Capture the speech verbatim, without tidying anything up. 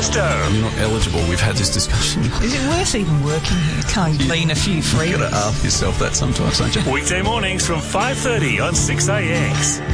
Manifesto. You're not eligible. We've had this discussion. Is it worth even working here? Can't you clean a few free? You've got to ask yourself that sometimes, don't you? Weekday mornings from five thirty on six A X.